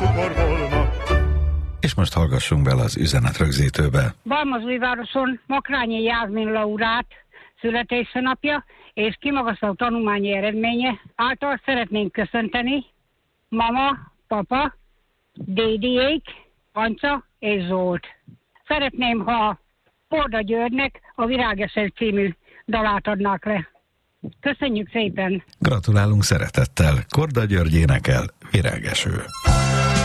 cukor volna. És most hallgassunk bele az üzenetrögzítőbe. Balmazújvároson Makrányi Jászmin Laurát születésnapja és kimagasztaló tanulmányi eredménye által szeretnénk köszönteni mama, papa, dédiék, Anca és Zsolt. Szeretném, ha Korda Györgynek a Virágeső című dalát adnák le. Köszönjük szépen! Gratulálunk szeretettel! Korda György énekel, Virágeső.